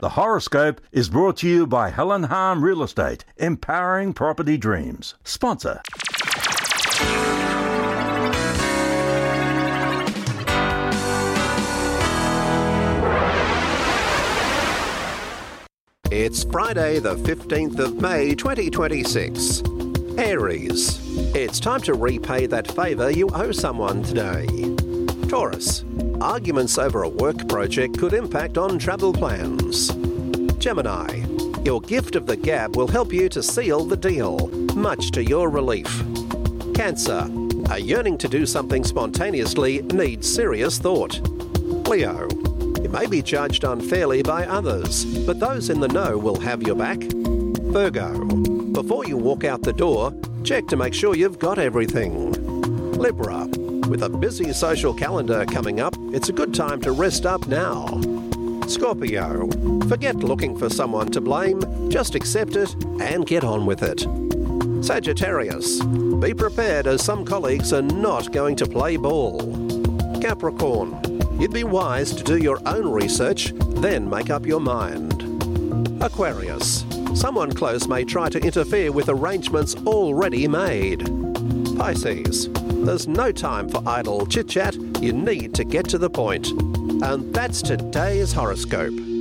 The horoscope is brought to you by Helen Harm Real Estate, empowering property dreams. Sponsor. It's Friday the 15th of May 2026. Aries, it's time to repay that favour you owe someone today. Taurus, arguments over a work project could impact on travel plans. Gemini, your gift of the gab will help you to seal the deal, much to your relief. Cancer, a yearning to do something spontaneously needs serious thought. Leo, you may be judged unfairly by others, but those in the know will have your back. Virgo, before you walk out the door, check to make sure you've got everything. Libra, with a busy social calendar coming up, it's a good time to rest up now. Scorpio, forget looking for someone to blame, just accept it and get on with it. Sagittarius, be prepared as some colleagues are not going to play ball. Capricorn, you'd be wise to do your own research, then make up your mind. Aquarius, someone close may try to interfere with arrangements already made. Pisces, there's no time for idle chit-chat, you need to get to the point. And that's today's horoscope.